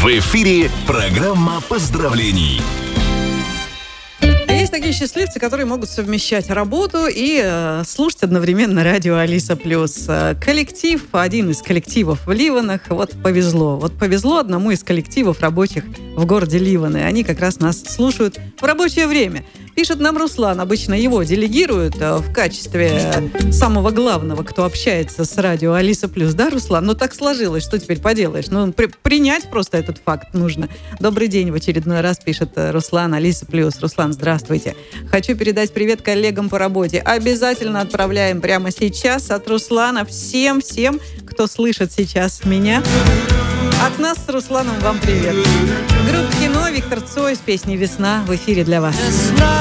В эфире программа поздравлений. Есть такие счастливцы, которые могут совмещать работу и слушать одновременно радио Алиса Плюс. Коллектив, один из коллективов в Ливанах, повезло. Повезло одному из коллективов рабочих в городе Ливаны. Они как раз нас слушают в рабочее время. Пишет нам Руслан, обычно его делегируют в качестве самого главного, кто общается с радио Алиса Плюс. Да, Руслан? Ну, так сложилось, что теперь поделаешь? Принять просто этот факт нужно. Добрый день, в очередной раз пишет Руслан, Алиса Плюс. Руслан, здравствуйте. Хочу передать привет коллегам по работе. Обязательно отправляем прямо сейчас от Руслана всем, кто слышит сейчас меня. От нас с Русланом вам привет. Группа «Кино», Виктор Цой с песней «Весна» в эфире для вас.